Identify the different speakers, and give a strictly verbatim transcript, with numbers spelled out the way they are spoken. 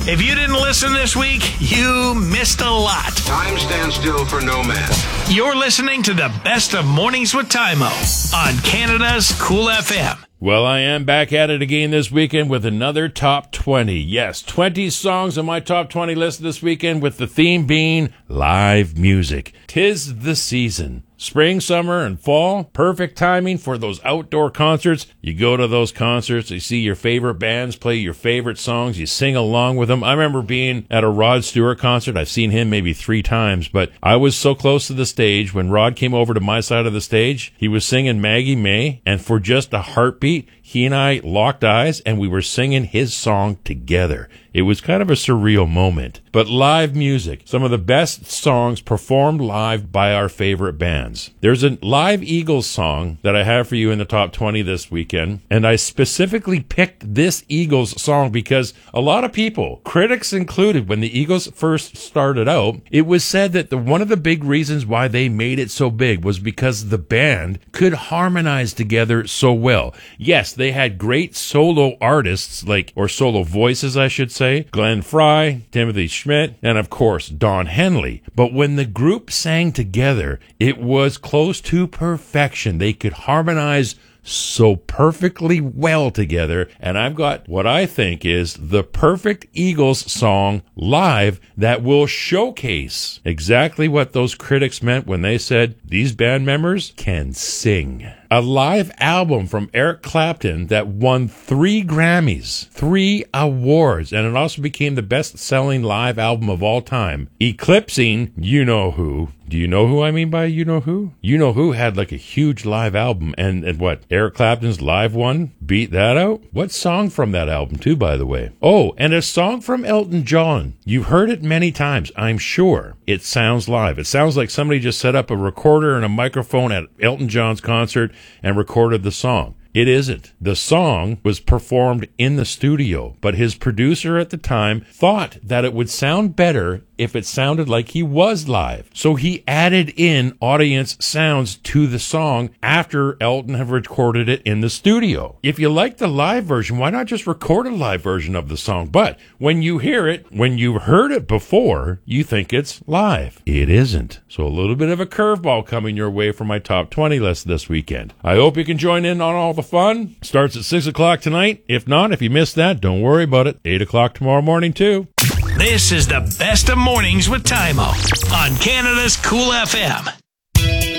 Speaker 1: If you didn't listen this week, you missed a lot.
Speaker 2: Time stands still for no man.
Speaker 1: You're listening to the best of Mornings with Tymo on Canada's Cool F M.
Speaker 3: Well, I am back at it again this weekend with another top twenty. Yes, twenty songs on my top twenty list this weekend, with the theme being live music. 'Tis the season. Spring, summer, and fall, perfect timing for those outdoor concerts. You go to those concerts, you see your favorite bands play your favorite songs, you sing along with them. I remember being at a Rod Stewart concert. I've seen him maybe three times, but I was so close to the stage when Rod came over to my side of the stage. He was singing Maggie May, and for just a heartbeat, he and I locked eyes, and we were singing his song together. It was kind of a surreal moment. But live music, some of the best songs performed live by our favorite bands. There's a live Eagles song that I have for you in the top twenty this weekend, and I specifically picked this Eagles song because a lot of people, critics included, when the Eagles first started out, it was said that the, one of the big reasons why they made it so big was because the band could harmonize together so well. Yes, they had great solo artists, like, or solo voices, I should say, Glenn Frey, Timothy Schmidt, and of course, Don Henley. But when the group sang together, it was close to perfection. They could harmonize so perfectly well together, and I've got what I think is the perfect Eagles song live that will showcase exactly what those critics meant when they said these band members can sing. A live album from Eric Clapton that won three Grammys, three awards, and it also became the best-selling live album of all time, eclipsing You Know Who. Do you know who I mean by You Know Who? You Know Who had like a huge live album, and, and what, Eric Clapton's live one beat that out? What song from that album, too, by the way? Oh, and a song from Elton John. You've heard it many times, I'm sure. It sounds live. It sounds like somebody just set up a recorder and a microphone at Elton John's concert and recorded the song. It isn't. The song was performed in the studio, but his producer at the time thought that it would sound better if it sounded like he was live. So he added in audience sounds to the song after Elton had recorded it in the studio. If you like the live version, why not just record a live version of the song? But when you hear it, when you've heard it before, you think it's live. It isn't. So a little bit of a curveball coming your way for my top twenty list this weekend. I hope you can join in on all the fun. Starts at six o'clock tonight. If not, if you missed that, don't worry about it. eight o'clock tomorrow morning, too.
Speaker 1: This is the best of Mornings with Tymo on Canada's Cool F M.